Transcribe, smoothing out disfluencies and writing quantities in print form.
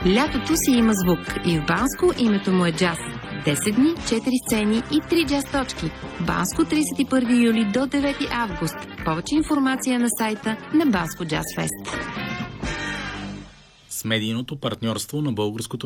Лятото си има звук и в Банско името му е джаз. 10 дни, 4 сцени и 3 джаз точки. Банско 31 юли до 9 август. Повече информация на сайта на Банско Джаз Фест. С медийното партньорство на Българското